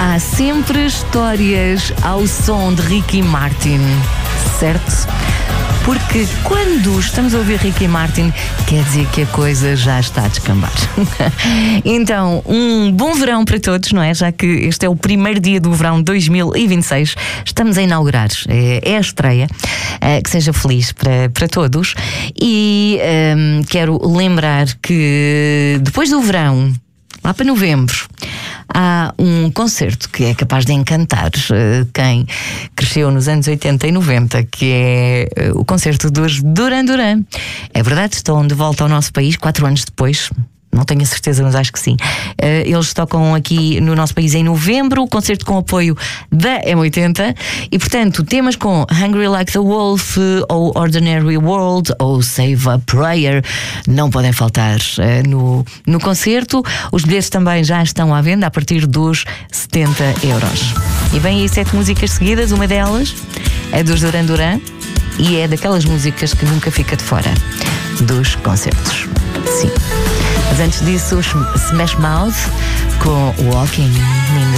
Há sempre histórias ao som de Ricky Martin, certo? Porque quando estamos a ouvir Ricky Martin, quer dizer que a coisa já está a descambar. Então, um bom verão para todos, não é? Já que este é o primeiro dia do verão 2026, estamos a inaugurar, é a estreia. Que seja feliz para todos. E quero lembrar que depois do verão, lá para novembro, há um concerto que é capaz de encantar quem cresceu nos anos 80 e 90, que é o concerto dos Duran Duran. É verdade, estão de volta ao nosso país 4 anos depois. Não tenho a certeza, mas acho que sim. Eles tocam aqui no nosso país em novembro, concerto com apoio da M80. E, portanto, temas com Hungry Like the Wolf, ou Ordinary World, ou Save a Prayer não podem faltar no concerto. Os bilhetes também já estão à venda a partir dos 70 euros. E vem aí 7 músicas seguidas, uma delas é dos Duran Duran e é daquelas músicas que nunca fica de fora dos concertos. Sim. Mas antes disso, Smash Mouth com Walking in the